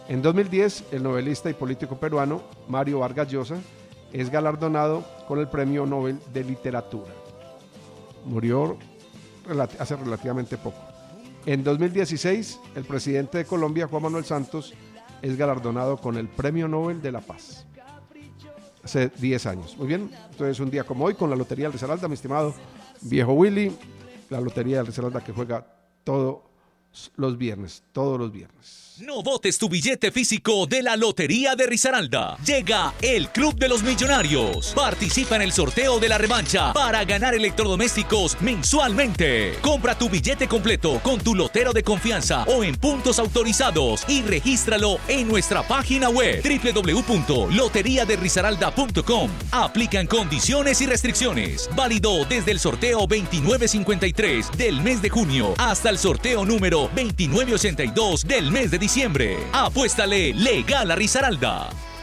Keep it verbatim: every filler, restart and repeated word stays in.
En dos mil diez, el novelista y político peruano Mario Vargas Llosa es galardonado con el Premio Nobel de Literatura. Murió relati- hace relativamente poco. En dos mil dieciséis, el presidente de Colombia, Juan Manuel Santos, es galardonado con el Premio Nobel de la Paz. Hace diez años. Muy bien, entonces un día como hoy con la Lotería del Risaralda, mi estimado viejo Willy, la Lotería del Risaralda que juega todos los viernes, todos los viernes. No botes tu billete físico de la Lotería de Risaralda. Llega el Club de los Millonarios. Participa en el sorteo de la revancha para ganar electrodomésticos mensualmente. Compra tu billete completo con tu lotero de confianza o en puntos autorizados y regístralo en nuestra página web doble u doble u doble u punto lotería de risaralda punto com. Aplican condiciones y restricciones. Válido desde el sorteo veintinueve cincuenta y tres del mes de junio hasta el sorteo número veintinueve ochenta y dos del mes de diciembre. Apuéstale legal a Risaralda.